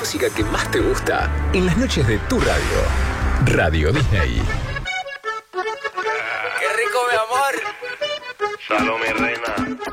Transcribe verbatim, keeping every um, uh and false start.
música que más te gusta en las noches de tu radio. Radio Disney. ¡Qué rico, mi amor! Salome